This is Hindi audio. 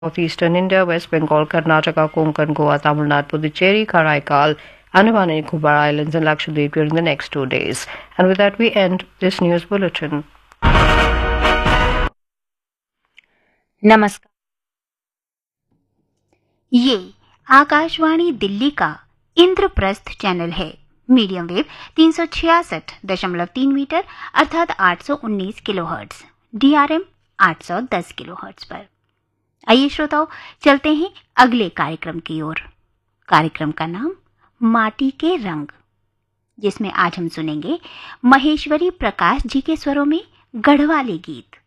Northeastern India, West Bengal, Karnataka, Konkan, Goa, Tamil Nadu, Puducherry, Karaikal, Andaman and Nicobar Islands and Lakshadweep during the next 2 days. And with that, we end this news bulletin. नमस्कार, ये आकाशवाणी दिल्ली का इंद्रप्रस्थ चैनल है। मीडियम वेव 366.3 मीटर अर्थात 819 किलोहर्ट्ज, DRM 810 किलोहर्ट्ज पर। आइए श्रोताओ, चलते हैं अगले कार्यक्रम की ओर। कार्यक्रम का नाम माटी के रंग, जिसमें आज हम सुनेंगे महेश्वरी प्रकाश जी के स्वरों में गढ़वाली गीत।